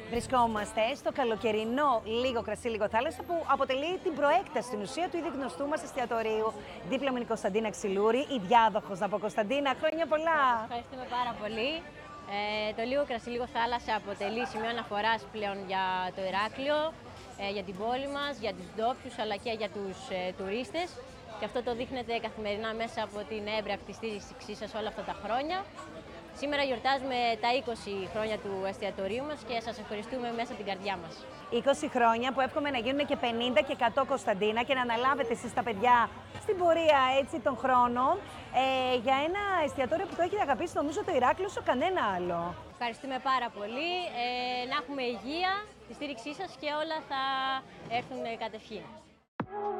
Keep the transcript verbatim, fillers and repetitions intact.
Βρισκόμαστε στο καλοκαιρινό Λίγο Κρασί, Λίγο Θάλασσα, που αποτελεί την προέκταση στην ουσία του ήδη γνωστού μας εστιατορίου. Δίπλα μου είναι η Κωνσταντίνα Ξυλούρη, η διάδοχος από Κωνσταντίνα. Χρόνια πολλά! Ευχαριστούμε πάρα πολύ. Ε, το Λίγο Κρασί, Λίγο Θάλασσα αποτελεί σημείο αναφοράς πλέον για το Ηράκλειο, ε, για την πόλη μας, για τους ντόπιους αλλά και για τους ε, τουρίστες. Και αυτό το δείχνετε καθημερινά μέσα από την έμπρακτη στήριξή σας όλα αυτά τα χρόνια. Σήμερα γιορτάζουμε τα είκοσι χρόνια του εστιατορίου μας και σας ευχαριστούμε μέσα από την καρδιά μας. είκοσι χρόνια που εύχομαι να γίνουν και πενήντα και εκατό, Κωνσταντίνα, και να αναλάβετε εσείς τα παιδιά στην πορεία έτσι των χρόνων ε, για ένα εστιατόριο που το έχετε αγαπήσει, νομίζω, το Ηράκλειο όσο κανένα άλλο. Ευχαριστούμε πάρα πολύ. Ε, να έχουμε υγεία, τη στήριξή σας και όλα θα έρθουν κατευχήν.